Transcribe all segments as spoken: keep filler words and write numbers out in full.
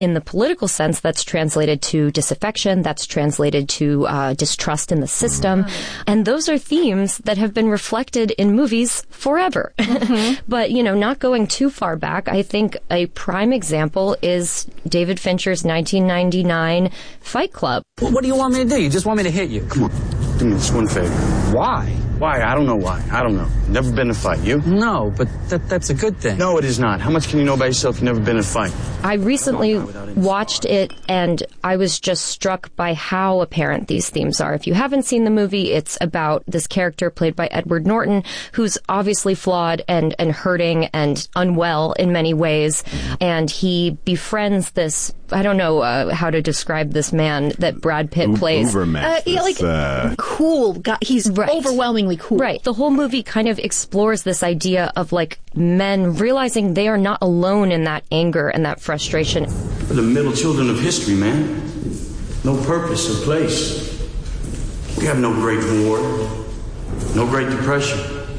In the political sense, that's translated to disaffection, that's translated to uh, distrust in the system. Mm-hmm. And those are themes that have been reflected in movies forever. Mm-hmm. But, you know, not going too far back, I think a prime example is David Fincher's nineteen ninety-nine Fight Club. What do you want me to do? You just want me to hit you? Come on, do me this one favor. Why? Why? I don't know why. I don't know. Never been in a fight. You? No, but that, that's a good thing. No, it is not. How much can you know about yourself? You've never been in a fight. I recently watched it, and I was just struck by how apparent these themes are. If you haven't seen the movie, it's about this character played by Edward Norton, who's obviously flawed and, and hurting and unwell in many ways. And he befriends this, I don't know uh, how to describe this man that Brad Pitt plays. Uberman. Uh, yeah, like, uh... cool guy. He's right. overwhelmingly cool. Right. The whole movie kind of explores this idea of, like, men realizing they are not alone in that anger and that frustration. We're the middle children of history, man. No purpose or place. We have no great war, no great depression.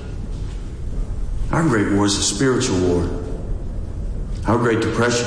Our great war is a spiritual war. Our great depression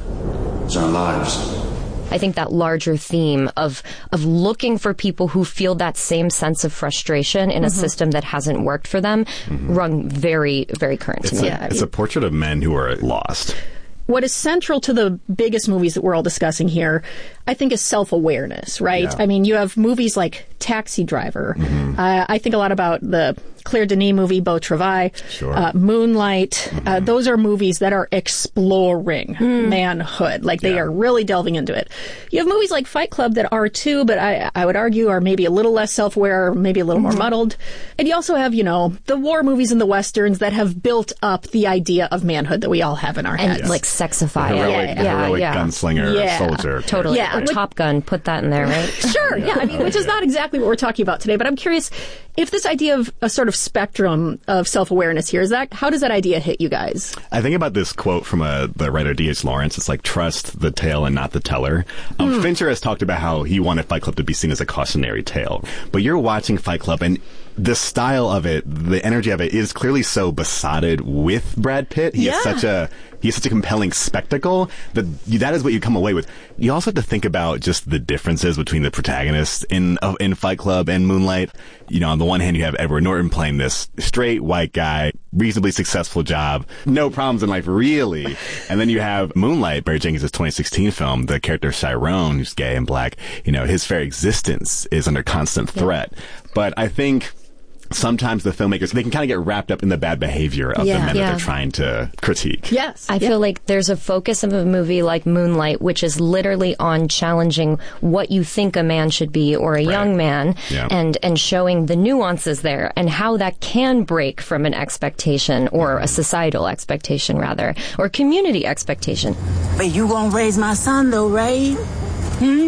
is our lives. I think that larger theme of of looking for people who feel that same sense of frustration in mm-hmm. a system that hasn't worked for them mm-hmm. rung very, very current it's to me. A, yeah, it's a portrait of men who are lost. What is central to the biggest movies that we're all discussing here, I think, is self-awareness, right? Yeah. I mean, you have movies like Taxi Driver. Mm-hmm. Uh, I think a lot about the Claire Denis movie, Beau Travail, sure. uh, Moonlight. Mm-hmm. Uh, those are movies that are exploring mm. manhood. Like, they yeah. are really delving into it. You have movies like Fight Club that are too, but I, I would argue are maybe a little less self-aware, or maybe a little mm-hmm. more muddled. And you also have, you know, the war movies and the Westerns that have built up the idea of manhood that we all have in our and, heads. And, like, sexify the heroic, it. the Yeah, heroic yeah. gunslinger, yeah. soldier. Totally. Yeah. Or Like, Top Gun, put that in there, right? Sure, yeah. I mean, which is not exactly what we're talking about today, but I'm curious if this idea of a sort of spectrum of self-awareness here, is that, how does that idea hit you guys? I think about this quote from a, the writer D H Lawrence. It's like, trust the tale and not the teller. Um, mm. Fincher has talked about how he wanted Fight Club to be seen as a cautionary tale. But you're watching Fight Club, and the style of it, the energy of it is clearly so besotted with Brad Pitt. He yeah. is such a he is such a compelling spectacle that that is what you come away with. You also have to think about just the differences between the protagonists in uh, in Fight Club and Moonlight. You know, on the one hand, you have Edward Norton playing this straight white guy, reasonably successful job, no problems in life, really. And then you have Moonlight, Barry Jenkins' twenty sixteen film, the character Chiron, who's gay and black. You know, his very existence is under constant threat. Yeah. But I think sometimes the filmmakers, they can kind of get wrapped up in the bad behavior of yeah, the men yeah. that they're trying to critique. Yes. I yeah. feel like there's a focus of a movie like Moonlight, which is literally on challenging what you think a man should be or a right. young man yeah. and, and showing the nuances there and how that can break from an expectation or a societal expectation, rather, or community expectation. But you gonna raise my son, though, right? Hmm?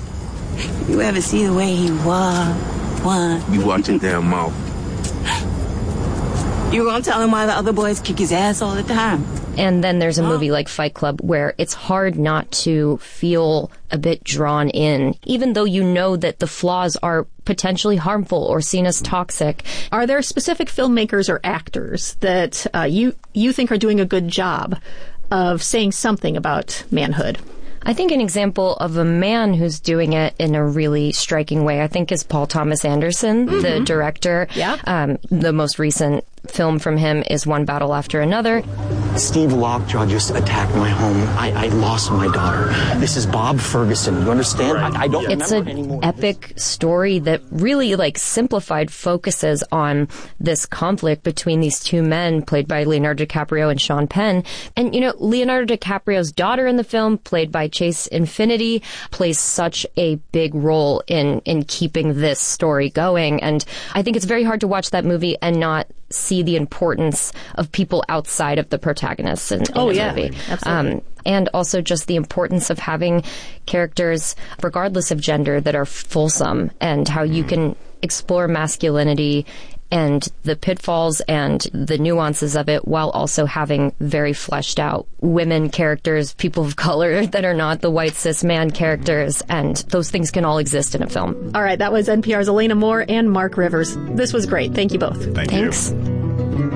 You ever see the way he was? What? You watch your damn mouth. You gonna tell him why the other boys kick his ass all the time? And then there's a movie like Fight Club where it's hard not to feel a bit drawn in, even though you know that the flaws are potentially harmful or seen as toxic. Are there specific filmmakers or actors that uh, you you think are doing a good job of saying something about manhood? I think an example of a man who's doing it in a really striking way, I think, is Paul Thomas Anderson, mm-hmm. the director. Yeah. Um, the most recent film from him is One Battle After Another. Steve Lockjaw just attacked my home. I, I lost my daughter. This is Bob Ferguson. You understand? Right. I, I don't it's remember an anymore. Epic story that really, like, simplified focuses on this conflict between these two men played by Leonardo DiCaprio and Sean Penn. And, you know, Leonardo DiCaprio's daughter in the film, played by Chase Infinity, plays such a big role in, in keeping this story going. And I think it's very hard to watch that movie and not see the importance of people outside of the protagonists in, in oh, the yeah. movie. Absolutely. Um, and also just the importance of having characters, regardless of gender, that are fulsome, and how you can explore masculinity and the pitfalls and the nuances of it while also having very fleshed out women characters, people of color that are not the white cis man characters, and those things can all exist in a film. All right, that was N P R's Elena Moore and Mark Rivers. This was great. Thank you both. Thank Thanks. you.